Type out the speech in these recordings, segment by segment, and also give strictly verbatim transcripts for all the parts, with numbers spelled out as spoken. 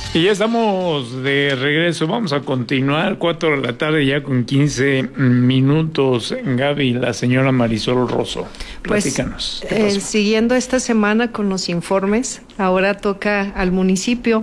Y ya estamos de regreso, vamos a continuar, cuatro de la tarde ya con quince minutos. Gaby, la señora Marisol Rosso, platícanos. Pues, eh, siguiendo esta semana con los informes, ahora toca al municipio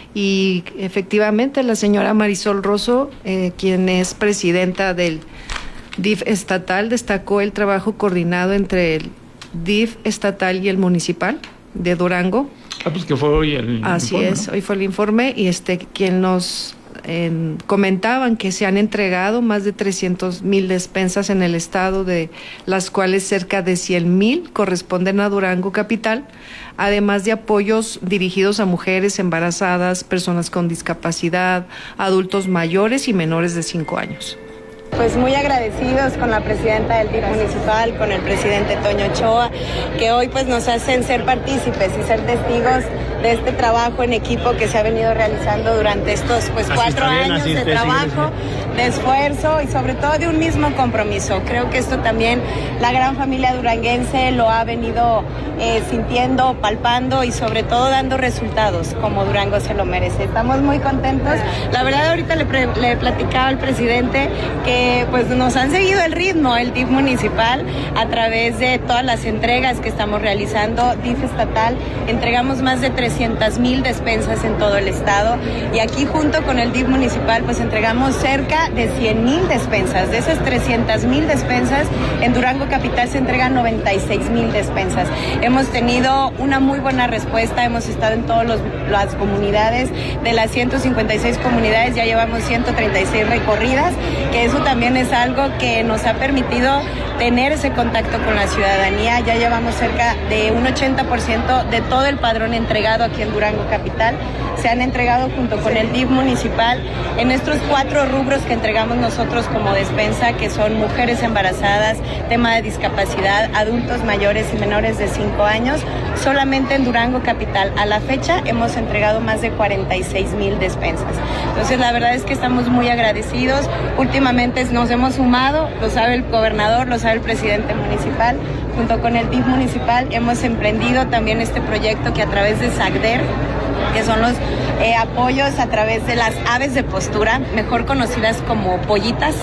y efectivamente la señora Marisol Rosso, eh, quien es presidenta del D I F estatal, destacó el trabajo coordinado entre el D I F estatal y el municipal de Durango. Ah, pues que fue hoy el Así informe, es, ¿no? hoy fue el informe y este quien nos eh, comentaban que se han entregado más de trescientos mil despensas en el estado, de las cuales cerca de cien mil corresponden a Durango capital, además de apoyos dirigidos a mujeres embarazadas, personas con discapacidad, adultos mayores y menores de cinco años. Pues muy agradecidos con la presidenta del D I F municipal, con el presidente Toño Ochoa, que hoy pues nos hacen ser partícipes y ser testigos de este trabajo en equipo que se ha venido realizando durante estos pues así cuatro bien, años de trabajo, de esfuerzo y sobre todo de un mismo compromiso. Creo que esto también la gran familia duranguense lo ha venido eh, sintiendo, palpando y sobre todo dando resultados como Durango se lo merece. Estamos muy contentos. La verdad ahorita le, pre- le platicaba al presidente que pues nos han seguido el ritmo el D I F municipal a través de todas las entregas que estamos realizando. D I F estatal, entregamos más de trescientas mil despensas en todo el estado y aquí junto con el D I F municipal pues entregamos cerca de cien mil despensas. De esas trescientas mil despensas, en Durango capital se entregan noventa y seis mil despensas. Hemos tenido una muy buena respuesta, hemos estado en todas las comunidades. De las ciento cincuenta y seis comunidades ya llevamos ciento treinta y seis recorridas, que eso también es algo que nos ha permitido tener ese contacto con la ciudadanía. Ya llevamos cerca de un ochenta por ciento de todo el padrón entregado aquí en Durango capital. Se han entregado junto con el D I F municipal en estos cuatro rubros que entregamos nosotros como despensa, que son mujeres embarazadas, tema de discapacidad, adultos mayores y menores de cinco años. Solamente en Durango capital a la fecha hemos entregado más de cuarenta y seis mil despensas. Entonces la verdad es que estamos muy agradecidos. Últimamente nos hemos sumado, lo sabe el gobernador, lo sabe el presidente municipal, junto con el D I F municipal hemos emprendido también este proyecto que a través de SACDER, que son los eh, apoyos a través de las aves de postura, mejor conocidas como pollitas.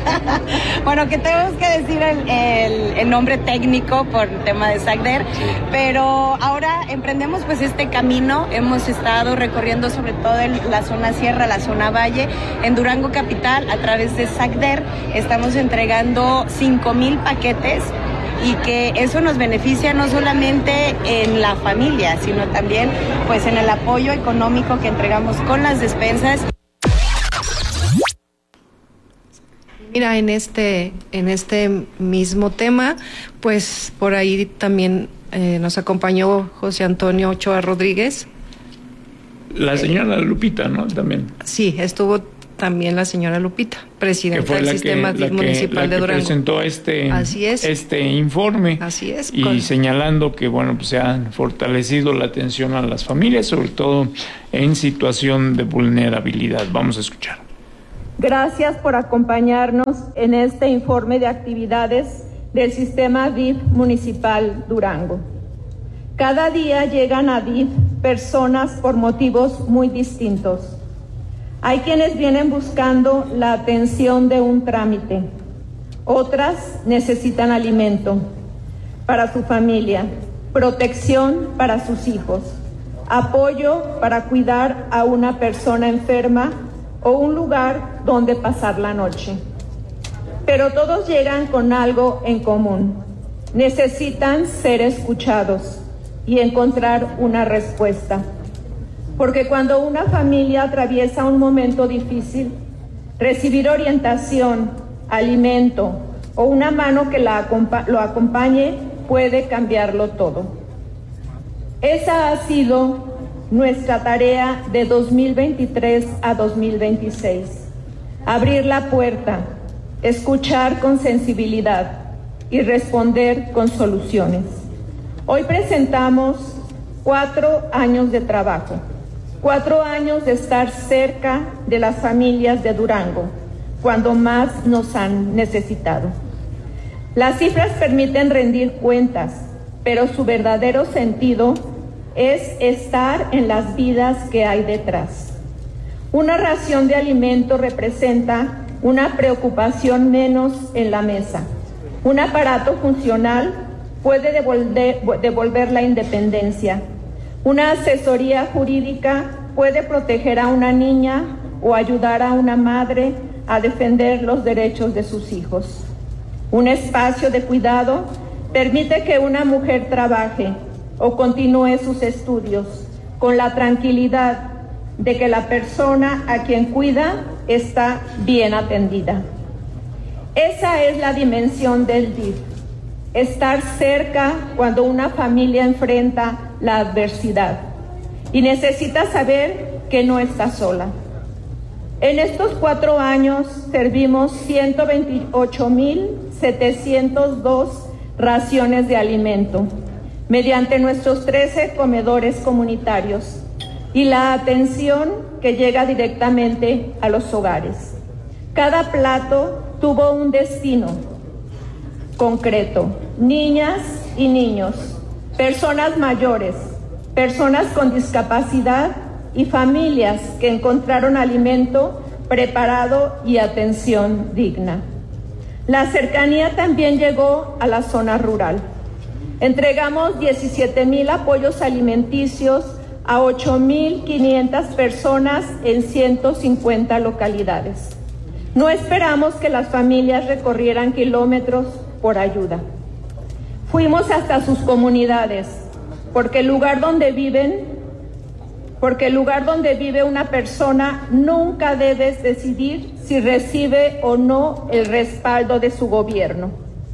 Bueno, que tenemos que decir el, el, el nombre técnico por el tema de SACDER, sí. Pero ahora emprendemos pues este camino. Hemos estado recorriendo sobre todo el, la zona sierra, la zona valle, en Durango capital a través de SACDER. Estamos entregando cinco mil paquetes y que eso nos beneficia no solamente en la familia, sino también pues en el apoyo económico que entregamos con las despensas. Mira, en este, en este mismo tema, pues por ahí también eh, nos acompañó José Antonio Ochoa Rodríguez. La señora Lupita, ¿no? También. Sí, estuvo también la señora Lupita, presidenta del sistema que, municipal que, de Durango. Presentó este, Así es. este informe. Así es. Y con... señalando que bueno, pues se ha fortalecido la atención a las familias, sobre todo en situación de vulnerabilidad. Vamos a escuchar. Gracias por acompañarnos en este informe de actividades del sistema D I F municipal Durango. Cada día llegan a D I F personas por motivos muy distintos. Hay quienes vienen buscando la atención de un trámite, otras necesitan alimento para su familia, protección para sus hijos, apoyo para cuidar a una persona enferma o un lugar donde pasar la noche. Pero todos llegan con algo en común. Necesitan ser escuchados y encontrar una respuesta. Porque cuando una familia atraviesa un momento difícil, recibir orientación, alimento o una mano que la acompa- lo acompañe puede cambiarlo todo. Esa ha sido nuestra tarea de dos mil veintitrés a dos mil veintiséis. Abrir la puerta, escuchar con sensibilidad y responder con soluciones. Hoy presentamos cuatro años de trabajo. Cuatro años de estar cerca de las familias de Durango, cuando más nos han necesitado. Las cifras permiten rendir cuentas, pero su verdadero sentido es estar en las vidas que hay detrás. Una ración de alimento representa una preocupación menos en la mesa. Un aparato funcional puede devolver, devolver la independencia. Una asesoría jurídica puede proteger a una niña o ayudar a una madre a defender los derechos de sus hijos. Un espacio de cuidado permite que una mujer trabaje o continúe sus estudios con la tranquilidad de que la persona a quien cuida está bien atendida. Esa es la dimensión del D I F, estar cerca cuando una familia enfrenta la adversidad y necesita saber que no está sola. En estos cuatro años servimos ciento veintiocho mil setecientos dos raciones de alimento mediante nuestros trece comedores comunitarios y la atención que llega directamente a los hogares. Cada plato tuvo un destino concreto: niñas y niños, personas mayores, personas con discapacidad y familias que encontraron alimento preparado y atención digna. La cercanía también llegó a la zona rural. Entregamos diecisiete mil apoyos alimenticios a ocho mil quinientas personas en ciento cincuenta localidades. No esperamos que las familias recorrieran kilómetros por ayuda. Fuimos hasta sus comunidades, porque el lugar donde viven, porque el lugar donde vive una persona nunca debe decidir si recibe o no el respaldo de su gobierno.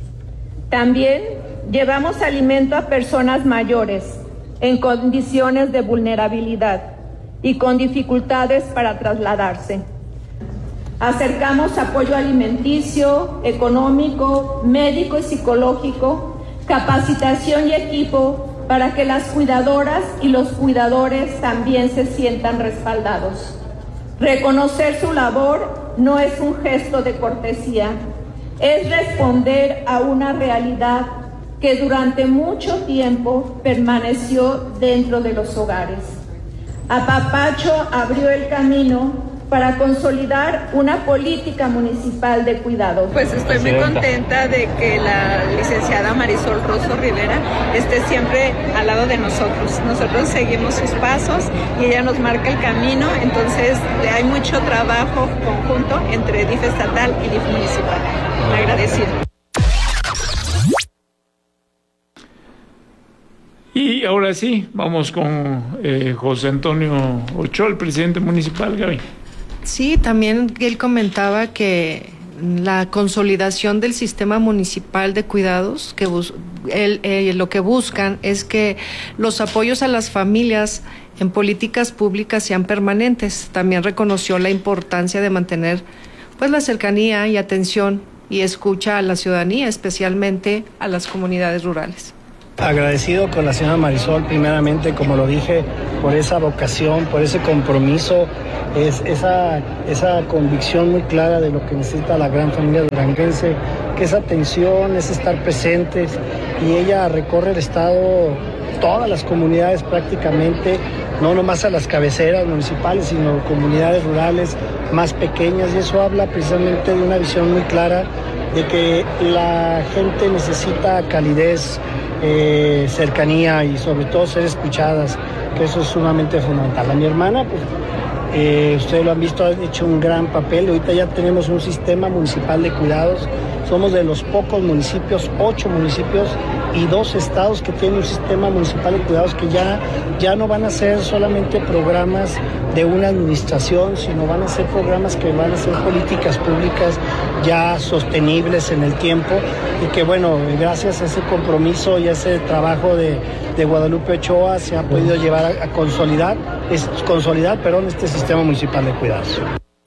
También llevamos alimento a personas mayores en condiciones de vulnerabilidad y con dificultades para trasladarse. Acercamos apoyo alimenticio, económico, médico y psicológico, capacitación y equipo para que las cuidadoras y los cuidadores también se sientan respaldados. Reconocer su labor no es un gesto de cortesía, es responder a una realidad que durante mucho tiempo permaneció dentro de los hogares. Apapacho abrió el camino para consolidar una política municipal de cuidado. Pues estoy muy contenta de que la licenciada Marisol Rosso Rivera esté siempre al lado de nosotros. Nosotros seguimos sus pasos y ella nos marca el camino, entonces hay mucho trabajo conjunto entre D I F estatal y D I F municipal. Agradecido. Y ahora sí, vamos con eh, José Antonio Ochoa, el presidente municipal. Gaby. Sí, también él comentaba que la consolidación del sistema municipal de cuidados, que bus él, eh, lo que buscan es que los apoyos a las familias en políticas públicas sean permanentes. También reconoció la importancia de mantener pues la cercanía y atención y escucha a la ciudadanía, especialmente a las comunidades rurales. Agradecido con la señora Marisol, primeramente, como lo dije, por esa vocación, por ese compromiso, es esa, esa convicción muy clara de lo que necesita la gran familia duranguense, que es atención, es estar presentes, y ella recorre el estado, todas las comunidades prácticamente, no nomás a las cabeceras municipales, sino comunidades rurales más pequeñas, y eso habla precisamente de una visión muy clara de que la gente necesita calidez, eh, cercanía y sobre todo ser escuchadas, que eso es sumamente fundamental. A mi hermana, pues, eh, ustedes lo han visto, ha hecho un gran papel. Ahorita ya tenemos un sistema municipal de cuidados. Somos de los pocos municipios, ocho municipios y dos estados que tienen un sistema municipal de cuidados que ya, ya no van a ser solamente programas de una administración, sino van a ser programas que van a ser políticas públicas ya sostenibles en el tiempo, y que bueno, gracias a ese compromiso y a ese trabajo de, de Guadalupe Ochoa se ha podido llevar a, a consolidar, es, consolidar perdón, este sistema municipal de cuidados.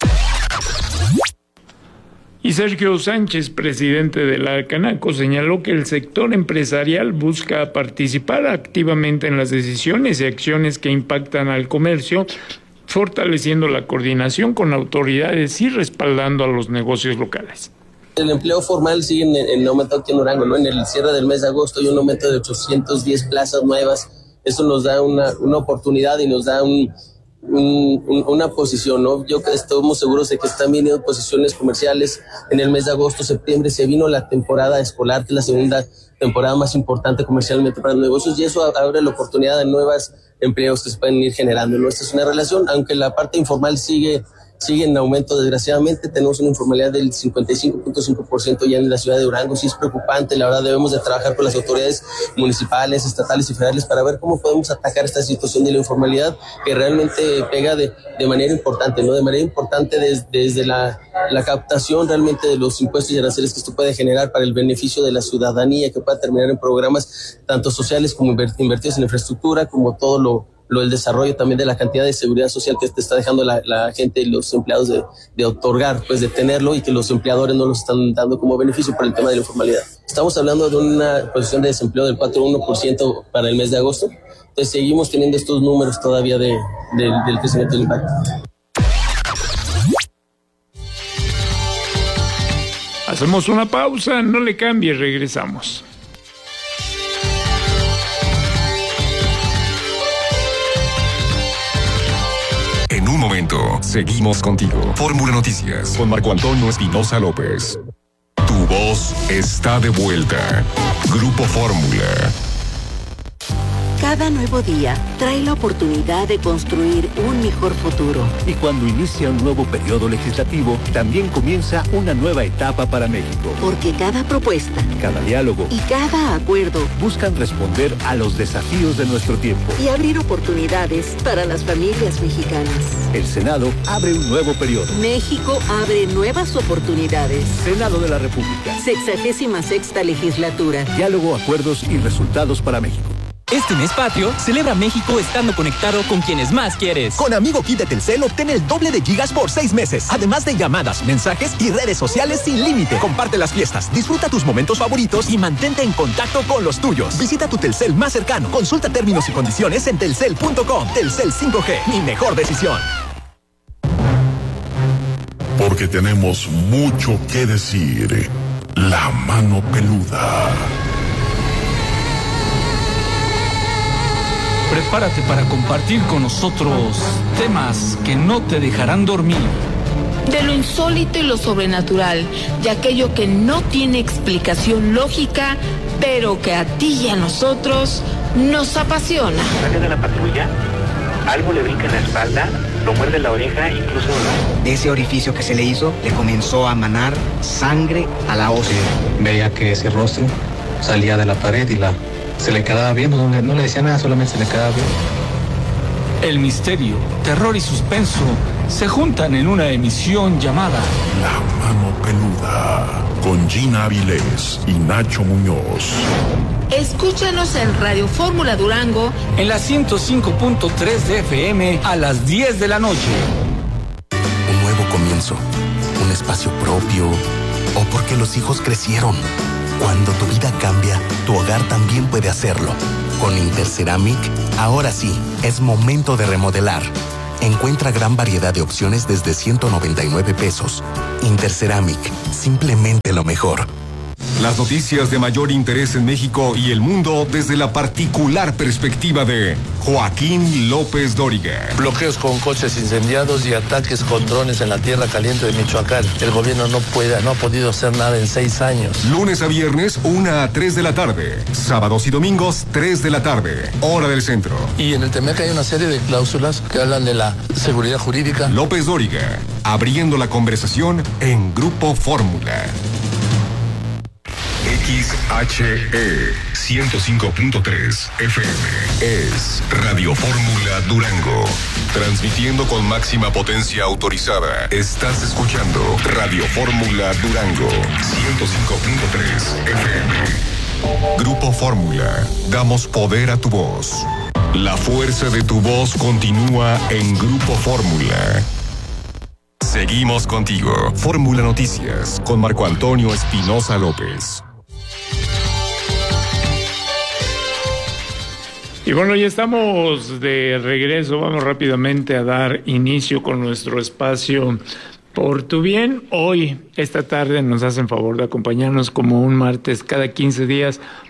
Y Sergio Sánchez, presidente de la Canaco, señaló que el sector empresarial busca participar activamente en las decisiones y acciones que impactan al comercio, fortaleciendo la coordinación con autoridades y respaldando a los negocios locales. El empleo formal sigue en, en aumento aquí en Durango, ¿no? En el cierre del mes de agosto hay un aumento de ochocientas diez plazas nuevas. Eso nos da una, una oportunidad y nos da un, un, un, una posición, ¿no? Yo estamos seguros de que están viniendo posiciones comerciales en el mes de agosto, septiembre. Se vino la temporada escolar, que es la segunda temporada más importante comercialmente para los negocios, y eso abre la oportunidad de nuevos empleos que se pueden ir generando, ¿no? Esta es una relación, aunque la parte informal sigue sigue en aumento, desgraciadamente. Tenemos una informalidad del cincuenta y cinco punto cinco por ciento ya en la ciudad de Durango. Sí es preocupante, la verdad. Debemos de trabajar con las autoridades municipales, estatales y federales para ver cómo podemos atacar esta situación de la informalidad, que realmente pega de, de manera importante, ¿no? De manera importante des, desde la, la captación realmente de los impuestos y aranceles que esto puede generar para el beneficio de la ciudadanía, que pueda terminar en programas tanto sociales como invertidos en infraestructura, como todo lo lo el desarrollo también de la cantidad de seguridad social que te está dejando la, la gente y los empleados de, de otorgar, pues de tenerlo, y que los empleadores no lo están dando como beneficio por el tema de la informalidad. Estamos hablando de una posición de desempleo del cuatro punto uno por ciento para el mes de agosto. Entonces seguimos teniendo estos números todavía de, de, del crecimiento del impacto. Hacemos una pausa, no le cambie, regresamos. En un momento, seguimos contigo. Fórmula Noticias con Marco Antonio Espinosa López. Tu voz está de vuelta. Grupo Fórmula. Cada nuevo día trae la oportunidad de construir un mejor futuro. Y cuando inicia un nuevo periodo legislativo, también comienza una nueva etapa para México. Porque cada propuesta, cada diálogo y cada acuerdo buscan responder a los desafíos de nuestro tiempo y abrir oportunidades para las familias mexicanas. El Senado abre un nuevo periodo. México abre nuevas oportunidades. Senado de la República. Sexagésima sexta legislatura. Diálogo, acuerdos y resultados para México. Este mes patrio, celebra México estando conectado con quienes más quieres. Con Amigo Kit de Telcel obtén el doble de gigas por seis meses. Además de llamadas, mensajes y redes sociales sin límite. Comparte las fiestas, disfruta tus momentos favoritos y mantente en contacto con los tuyos. Visita tu Telcel más cercano. Consulta términos y condiciones en telcel punto com. Telcel cinco G, mi mejor decisión. Porque tenemos mucho que decir. La mano peluda. Prepárate para compartir con nosotros temas que no te dejarán dormir. De lo insólito y lo sobrenatural, de aquello que no tiene explicación lógica, pero que a ti y a nosotros nos apasiona. Sale de la patrulla, algo le brinca en la espalda, lo muerde la oreja, incluso... De ese orificio que se le hizo, le comenzó a manar sangre a la ósea. Veía que ese rostro salía de la pared y la... se le quedaba viendo, no le, no le decía nada, solamente se le quedaba viendo. El misterio, terror y suspenso se juntan en una emisión llamada La Mano Peluda, con Gina Avilés y Nacho Muñoz. Escúchanos en Radio Fórmula Durango en la ciento cinco punto tres de F M a las diez de la noche. Un nuevo comienzo, un espacio propio, o porque los hijos crecieron. Cuando tu vida cambia, tu hogar también puede hacerlo. Con Interceramic, ahora sí, es momento de remodelar. Encuentra gran variedad de opciones desde ciento noventa y nueve pesos. Interceramic, simplemente lo mejor. Las noticias de mayor interés en México y el mundo desde la particular perspectiva de Joaquín López Dóriga. Bloqueos con coches incendiados y ataques con drones en la tierra caliente de Michoacán. El gobierno no puede, no ha podido hacer nada en seis años. Lunes a viernes, una a tres de la tarde. Sábados y domingos, tres de la tarde. Hora del centro. Y en el T M E C hay una serie de cláusulas que hablan de la seguridad jurídica. López Dóriga, abriendo la conversación en Grupo Fórmula. X H E ciento cinco punto tres F M es Radio Fórmula Durango. Transmitiendo con máxima potencia autorizada. Estás escuchando Radio Fórmula Durango ciento cinco punto tres F M. Grupo Fórmula. Damos poder a tu voz. La fuerza de tu voz continúa en Grupo Fórmula. Seguimos contigo. Fórmula Noticias con Marco Antonio Espinosa López. Y bueno, ya estamos de regreso. Vamos rápidamente a dar inicio con nuestro espacio Por Tu Bien. Hoy, esta tarde, nos hacen favor de acompañarnos como un martes cada quince días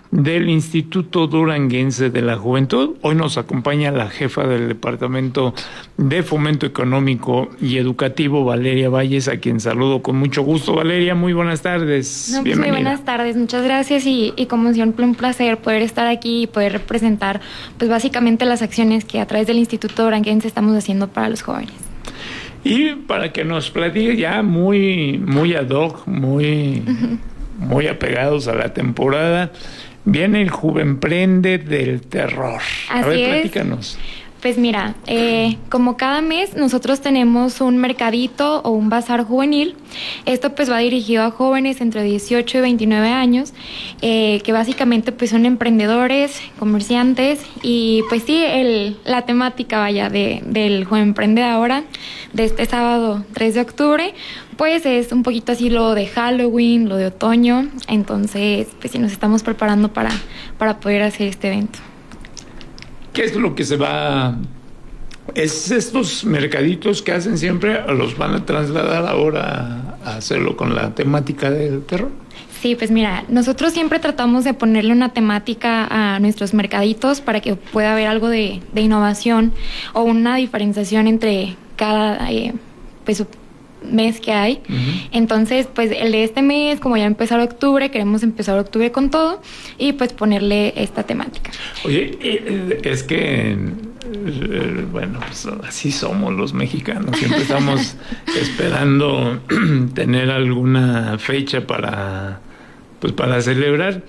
del Instituto Duranguense de la Juventud. Hoy nos acompaña la jefa del Departamento de Fomento Económico y Educativo, Valeria Valles, a quien saludo con mucho gusto. Valeria, muy buenas tardes. No, pues muy buenas tardes, muchas gracias y, y como siempre un placer poder estar aquí y poder representar pues básicamente las acciones que a través del Instituto Duranguense estamos haciendo para los jóvenes. Y para que nos platique ya muy, muy ad hoc, muy, uh-huh. muy apegados a la temporada, viene el Juvenprende del Terror. Así a ver, es. platícanos. Pues mira, eh, como cada mes nosotros tenemos un mercadito o un bazar juvenil. Esto pues va dirigido a jóvenes entre dieciocho y veintinueve años, eh, que básicamente pues son emprendedores, comerciantes y pues sí, el, la temática vaya de, del Juvenprende de ahora, de este sábado tres de octubre, pues es un poquito así lo de Halloween, lo de otoño, entonces pues sí nos estamos preparando para, para poder hacer este evento. ¿Qué es lo que se va? ¿Es estos mercaditos que hacen siempre, los van a trasladar ahora a hacerlo con la temática del terror? Sí, pues mira, nosotros siempre tratamos de ponerle una temática a nuestros mercaditos para que pueda haber algo de, de innovación o una diferenciación entre cada eh, pues, mes que hay. Uh-huh. Entonces, pues el de este mes, como ya empezar octubre, queremos empezar octubre con todo y pues ponerle esta temática. Oye, es que bueno, pues así somos los mexicanos, siempre estamos esperando tener alguna fecha para pues para celebrar.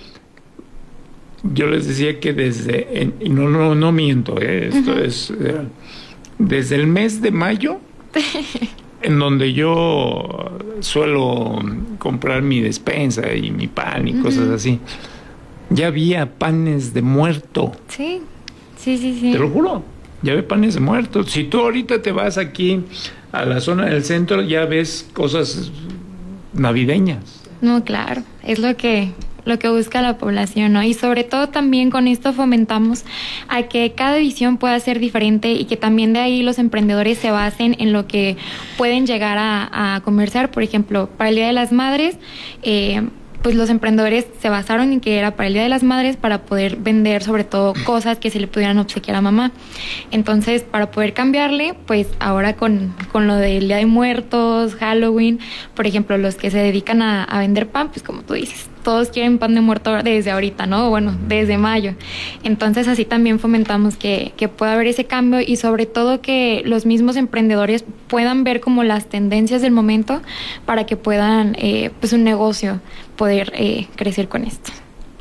Yo les decía que desde, y no, no, no miento, ¿eh? Esto uh-huh. es eh, desde el mes de mayo en donde yo suelo comprar mi despensa y mi pan y uh-huh. cosas así, ya había panes de muerto. Sí, sí, sí, sí. Te lo juro, ya había panes de muerto. Si tú ahorita te vas aquí a la zona del centro, ya ves cosas navideñas. No, claro, es lo que... lo que busca la población, ¿no? Y sobre todo también con esto fomentamos a que cada edición pueda ser diferente y que también de ahí los emprendedores se basen en lo que pueden llegar a, a comerciar. Por ejemplo, para el Día de las Madres, eh, pues los emprendedores se basaron en que era para el Día de las Madres para poder vender sobre todo cosas que se le pudieran obsequiar a mamá. Entonces, para poder cambiarle, pues ahora con, con lo del Día de Muertos, Halloween, por ejemplo, los que se dedican a, a vender pan, pues como tú dices, todos quieren pan de muerto desde ahorita, ¿no? Bueno, desde mayo. Entonces, así también fomentamos que, que pueda haber ese cambio y sobre todo que los mismos emprendedores puedan ver como las tendencias del momento para que puedan, eh, pues un negocio, poder eh, crecer con esto.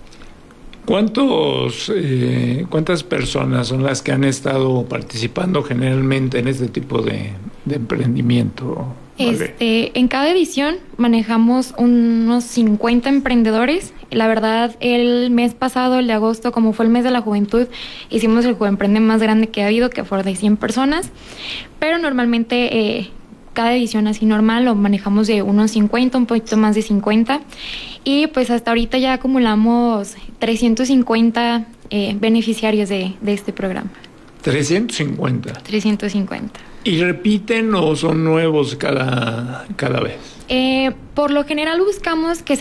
¿Cuántos, eh, ¿Cuántas personas son las que han estado participando generalmente en este tipo de, de emprendimiento? Este, en cada edición manejamos unos cincuenta emprendedores. La verdad, el mes pasado, el de agosto, como fue el mes de la juventud, hicimos el Juvenprende más grande que ha habido, que fue de cien personas. Pero normalmente, eh, cada edición así normal lo manejamos de unos cincuenta, un poquito más de cincuenta. Y pues hasta ahorita ya acumulamos trescientos cincuenta eh, beneficiarios de, de este programa. trescientos cincuenta. trescientos cincuenta. ¿Y repiten o son nuevos cada, cada vez? Eh, por lo general buscamos que